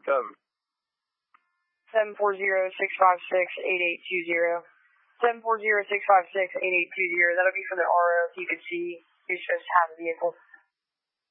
Come. 740-656-8820. 740-656-8820. That'll be for the RO if you can see who's supposed to have the vehicle.